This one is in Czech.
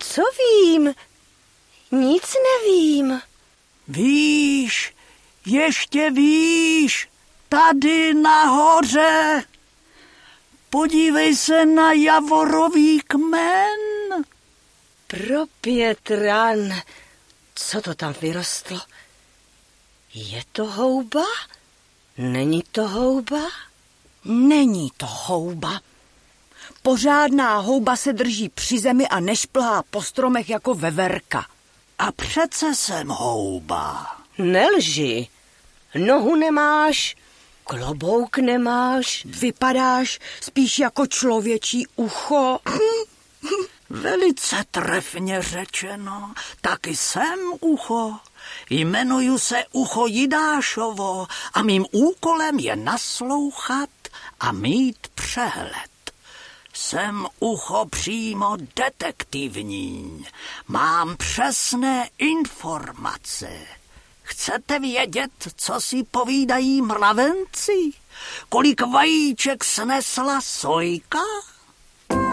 Co vím? Nic nevím. Víš, ještě víš, tady nahoře. Podívej se na javorový kmen. Pro Pětran, co to tam vyrostlo? Je to houba? Není to houba? Není to houba. Pořádná houba se drží při zemi a nešplhá po stromech jako veverka. A přece jsem houba. Nelži. Nohu nemáš, klobouk nemáš. Vypadáš spíš jako člověčí ucho. Velice trefně řečeno, taky jsem ucho. Jmenuju se Ucho Jidášovo a mým úkolem je naslouchat a mít přehled. Jsem ucho přímo detektivní. Mám přesné informace. Chcete vědět, co si povídají mravenci? Kolik vajíček snesla sojka?